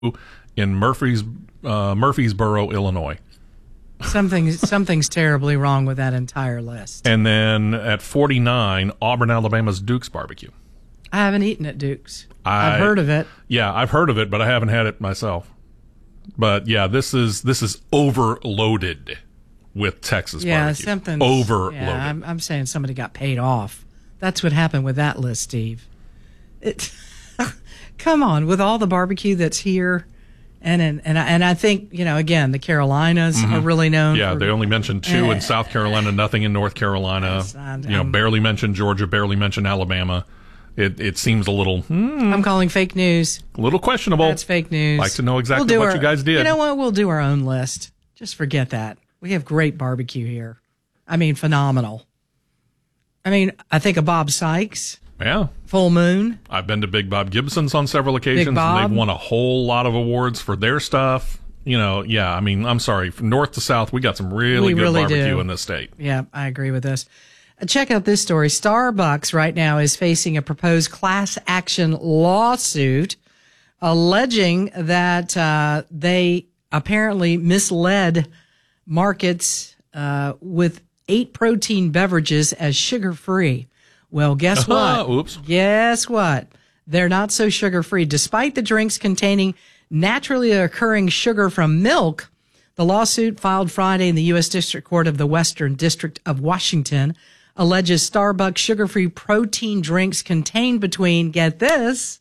in Murfreesboro, Illinois. Something's terribly wrong with that entire list. And then at 49, Auburn, Alabama's Duke's Barbecue. I haven't eaten at Duke's. I've heard of it. Yeah, I've heard of it, but I haven't had it myself. But yeah, this is overloaded with Texas barbecue. Yeah, something's overloaded. Yeah, I'm saying somebody got paid off. That's what happened with that list, Steve. Come on, with all the barbecue that's here, and I think, again, the Carolinas are really known. Yeah, they only mentioned 2 in South Carolina, nothing in North Carolina. Barely mentioned Georgia, barely mentioned Alabama. It seems a little. I'm calling fake news. A little questionable. That's fake news. Like to know exactly what you guys did. You know what? We'll do our own list. Just forget that. We have great barbecue here. I mean, phenomenal. I think of Bob Sykes. Yeah. Full Moon. I've been to Big Bob Gibson's on several occasions, and they've won a whole lot of awards for their stuff. I'm sorry. From north to south, we got some really good barbecue in this state. Yeah, I agree with this. Check out this story. Starbucks right now is facing a proposed class action lawsuit alleging that they apparently misled markets with 8 protein beverages as sugar-free. Well, guess what? Oops. Guess what? They're not so sugar-free. Despite the drinks containing naturally occurring sugar from milk, the lawsuit filed Friday in the U.S. District Court of the Western District of Washington alleges Starbucks sugar-free protein drinks contain between, get this,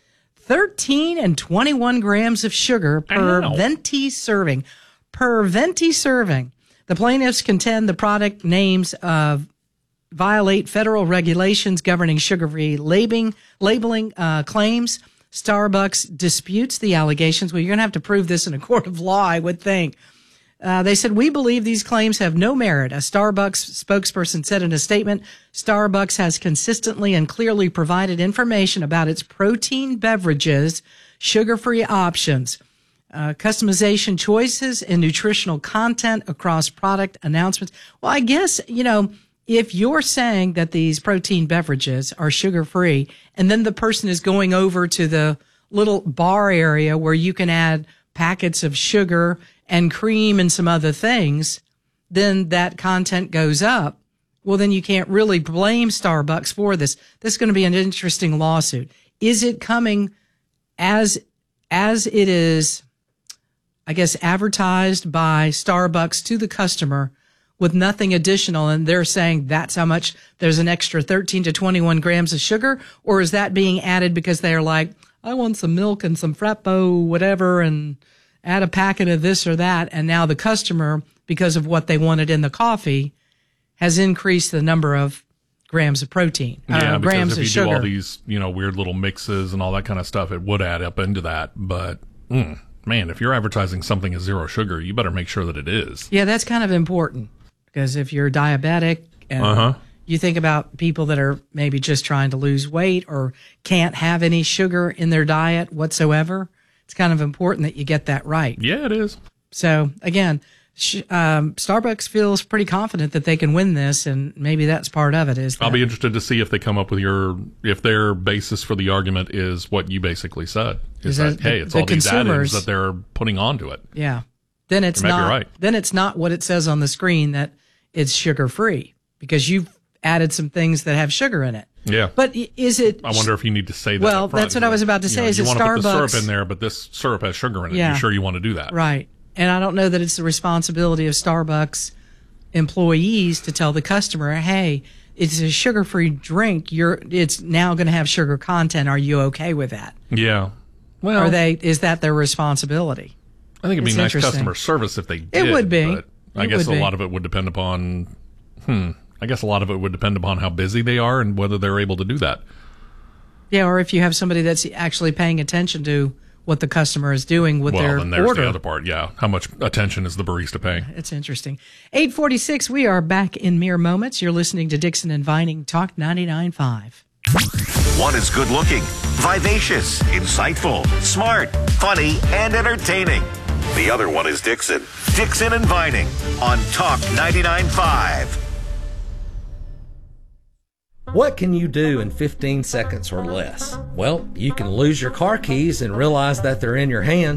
13 and 21 grams of sugar per venti serving. Per venti serving. The plaintiffs contend the product names violate federal regulations governing sugar-free labeling claims. Starbucks disputes the allegations. Well, you're going to have to prove this in a court of law, I would think. They said, we believe these claims have no merit. A Starbucks spokesperson said in a statement, Starbucks has consistently and clearly provided information about its protein beverages, sugar-free options, customization choices, and nutritional content across product announcements. Well, I guess, if you're saying that these protein beverages are sugar-free, and then the person is going over to the little bar area where you can add packets of sugar and cream and some other things, then that content goes up. Well, then you can't really blame Starbucks for this. This is going to be an interesting lawsuit. Is it coming as it is, I guess, advertised by Starbucks to the customer with nothing additional, and they're saying that's how much there's an extra 13 to 21 grams of sugar? Or is that being added because they're like, I want some milk and some Frappo, whatever, and add a packet of this or that, and now the customer, because of what they wanted in the coffee, has increased the number of grams of protein, grams of sugar. Because if you do all these, weird little mixes and all that kind of stuff, it would add up into that. But, man, if you're advertising something as 0 sugar, you better make sure that it is. Yeah, that's kind of important. Because if you're diabetic and you think about people that are maybe just trying to lose weight or can't have any sugar in their diet whatsoever, it's kind of important that you get that right. Yeah, it is. So, again, Starbucks feels pretty confident that they can win this, and maybe that's part of it. I'll be interested to see if they come up with if their basis for the argument is what you basically said. Is that, hey, it's all these additives that they're putting onto it. Yeah. Then it's not. Right. Then it's not what it says on the screen that it's sugar free because you've added some things that have sugar in it. Yeah. But is it? I wonder if you need to say that. Well, up front. That's what I was about to say. Is you it want to Starbucks? put the syrup in there, but this syrup has sugar in it. Yeah. You sure you want to do that? Right. And I don't know that it's the responsibility of Starbucks employees to tell the customer, hey, it's a sugar-free drink. It's now going to have sugar content. Are you okay with that? Yeah. Well, is that their responsibility? I think it'd be nice customer service if they did. It would be. But I guess a lot of it would depend upon. I guess a lot of it would depend upon how busy they are and whether they're able to do that. Yeah, or if you have somebody that's actually paying attention to what the customer is doing with their order. Well, then there's the other part, yeah. How much attention is the barista paying? It's interesting. 8:46, we are back in mere moments. You're listening to Dixon and Vining Talk 99.5. One is good looking, vivacious, insightful, smart, funny, and entertaining. The other one is Dixon. Dixon and Vining on Talk 99.5. What can you do in 15 seconds or less? Well, you can lose your car keys and realize that they're in your hand.